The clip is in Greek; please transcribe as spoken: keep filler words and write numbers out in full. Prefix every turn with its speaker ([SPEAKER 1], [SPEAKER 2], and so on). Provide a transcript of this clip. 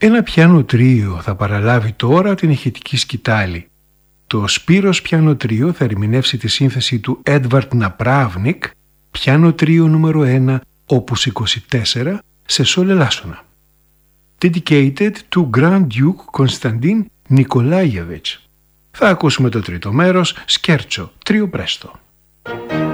[SPEAKER 1] Ένα πιάνο τρίο θα παραλάβει τώρα την ηχητική σκητάλη. Το Σπύρος πιάνο τρίο θα ερμηνεύσει τη σύνθεση του Έντβαρτ Ναπράβνικ, πιάνο τρίο νούμερο ένα, όπους είκοσι τέσσερα, σε σόλ ελάσσονα. Dedicated to Grand Duke Konstantin Nikolaevich. Θα ακούσουμε το τρίτο μέρος, σκέρτσο, τρίο πρέστο.